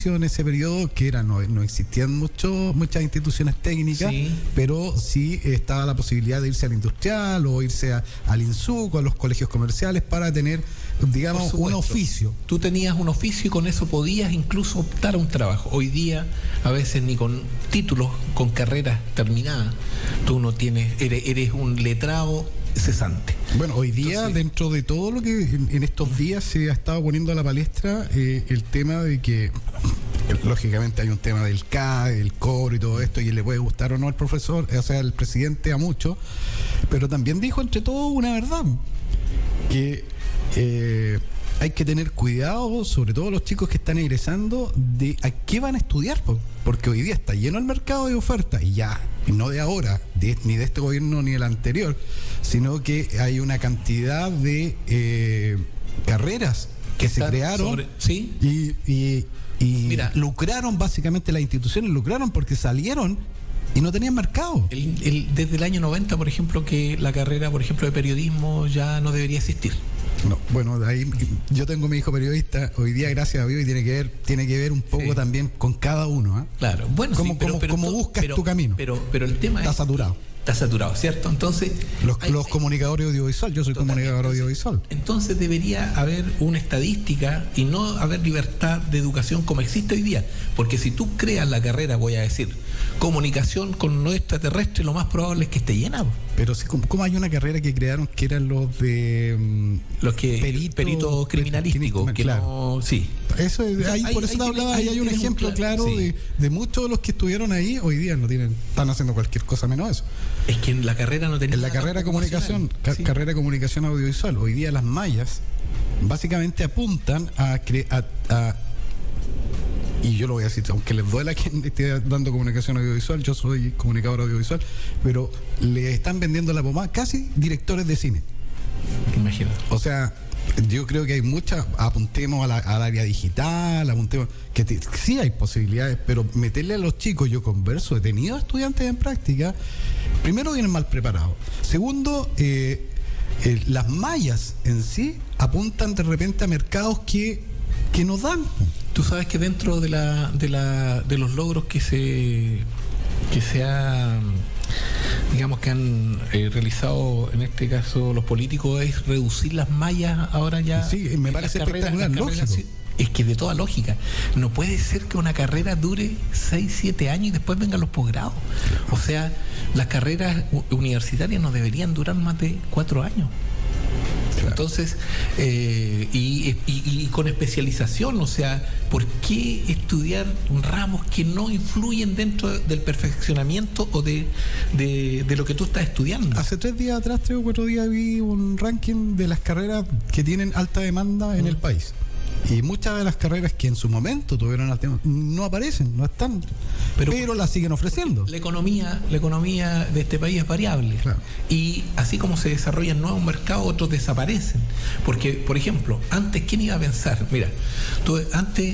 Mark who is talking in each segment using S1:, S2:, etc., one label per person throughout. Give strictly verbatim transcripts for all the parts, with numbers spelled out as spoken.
S1: en ese periodo que era no, no existían mucho, muchas instituciones técnicas, sí, pero sí estaba la posibilidad de irse al industrial o irse a, al INSUC o a los colegios comerciales para tener, digamos, un oficio.
S2: Tú tenías un oficio y con eso podías incluso optar a un trabajo. Hoy día, a veces ni con títulos, con carreras terminadas, tú no tienes, eres, eres un letrado cesante.
S1: Bueno, hoy día, entonces, dentro de todo lo que en, en estos días se ha estado poniendo a la palestra, eh, el tema de que lógicamente hay un tema del C A E, el cobro y todo esto, y le puede gustar o no al profesor, o sea, al presidente, a muchos, pero también dijo entre todo una verdad, que eh, hay que tener cuidado, sobre todo los chicos que están egresando, de a qué van a estudiar, porque hoy día está lleno el mercado de ofertas, y ya, y no de ahora, de, ni de este gobierno ni del anterior, sino que hay una cantidad de eh, carreras que se crearon sobre, ¿sí? y, y, y Mira, lucraron, básicamente las instituciones lucraron porque salieron y no tenían mercado.
S2: El, el, desde el año noventa, por ejemplo, que la carrera, por ejemplo, de periodismo ya no debería existir.
S1: No, bueno, ahí yo tengo mi hijo periodista, hoy día gracias a Dios, y tiene que ver, tiene que ver un poco sí. también con cada uno, ¿eh?
S2: Claro, bueno,
S1: cómo,
S2: sí, pero,
S1: cómo,
S2: pero,
S1: cómo buscas
S2: pero,
S1: tu camino.
S2: Pero, pero el tema
S1: está
S2: es,
S1: saturado.
S2: Está saturado, ¿cierto? Entonces
S1: los,
S2: hay,
S1: los comunicadores audiovisual, yo soy comunicador audiovisual.
S2: Entonces debería haber una estadística y no haber libertad de educación como existe hoy día, porque si tú creas la carrera, voy a decir, comunicación con lo extraterrestre, lo más probable es que esté llena.
S1: Pero sí, ¿cómo, cómo hay una carrera que crearon que eran los de um,
S2: los que peritos perito criminalísticos, que
S1: claro.
S2: no, sí.
S1: Eso es, ahí, ahí, por eso ahí, te hablaba, ahí hay un ejemplo un claro, claro sí. de, de muchos de los que estuvieron ahí, hoy día no tienen, están haciendo cualquier cosa menos eso.
S2: Es que en la carrera no tenía.
S1: En la carrera de comunicación, ca sí. carrera de comunicación audiovisual, hoy día las mallas básicamente apuntan a, a, a y yo lo voy a decir, aunque les duela a quien esté dando comunicación audiovisual, yo soy comunicador audiovisual, pero le están vendiendo la pomada casi directores de cine.
S2: Imagínate.
S1: O sea, yo creo que hay muchas, apuntemos a la, al área digital, apuntemos, que te, sí hay posibilidades, pero meterle a los chicos, yo converso, he tenido estudiantes en práctica, primero vienen mal preparados, segundo, eh, eh, las mallas en sí apuntan de repente a mercados que, que nos dan.
S2: Tú sabes que dentro de la de la de los logros que se que se ha digamos que han eh, realizado en este caso los políticos es reducir las mallas ahora ya.
S1: Sí, me parece espectacular, lógico.
S2: Es que de toda lógica, no puede ser que una carrera dure seis, siete años y después vengan los posgrados. O sea, las carreras universitarias no deberían durar más de cuatro años. Entonces, eh, y, y, y con especialización, o sea, ¿por qué estudiar ramos que no influyen dentro del perfeccionamiento o de, de, de lo que tú estás estudiando?
S1: Hace tres días atrás, tres o cuatro días, vi un ranking de las carreras que tienen alta demanda en mm. el país. Y muchas de las carreras que en su momento tuvieron alta demanda no aparecen, no están, pero, pero las siguen ofreciendo.
S2: La economía, la economía de este país es variable. Claro. Y así como se desarrollan nuevos mercados, otros desaparecen. Porque, por ejemplo, antes, ¿quién iba a pensar? Mira, tú, antes,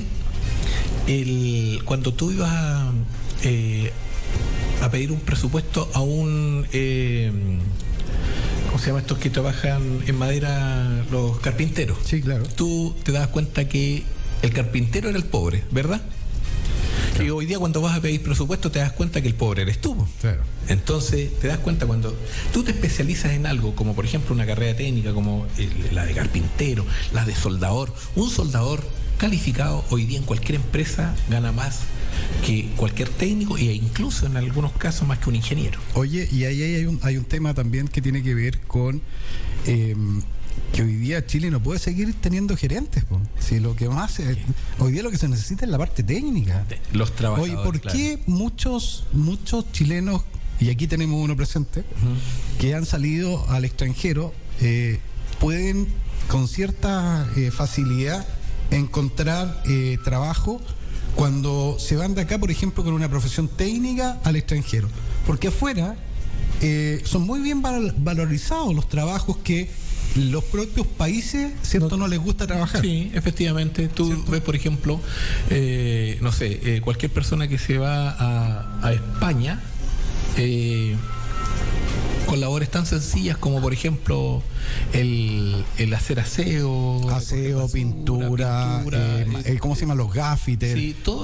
S2: el, cuando tú ibas a, eh, a pedir un presupuesto a un... Eh, ¿cómo se llama estos que trabajan en madera, los carpinteros?
S1: Sí, claro.
S2: Tú te das cuenta que el carpintero era el pobre, ¿verdad? Claro. Y hoy día cuando vas a pedir presupuesto te das cuenta que el pobre eres tú.
S1: Claro.
S2: Entonces te das cuenta cuando tú te especializas en algo, como por ejemplo una carrera técnica como el, la de carpintero, la de soldador. Un soldador calificado hoy día en cualquier empresa gana más que cualquier técnico e incluso en algunos casos más que un ingeniero.
S1: Oye, y ahí hay un, hay un tema también que tiene que ver con eh, que hoy día Chile no puede seguir teniendo gerentes. Po. Si lo que más eh, hoy día lo que se necesita es la parte técnica.
S2: Los trabajadores.
S1: Oye, ¿por
S2: claro.
S1: qué muchos muchos chilenos, y aquí tenemos uno presente, uh-huh. que han salido al extranjero, eh, pueden con cierta eh, facilidad encontrar eh, trabajo cuando se van de acá, por ejemplo, con una profesión técnica al extranjero? Porque afuera eh, son muy bien val valorizados los trabajos que los propios países, ¿cierto?, no, no les gusta trabajar.
S2: Sí, efectivamente. Tú ¿cierto? Ves, por ejemplo, eh, no sé, eh, cualquier persona que se va a, a España eh, con labores tan sencillas como, por ejemplo, el, el hacer aseo,
S1: aseo, pintura, pintura eh, eh, ¿cómo se llama? Los gaffiters.
S2: Sí, todo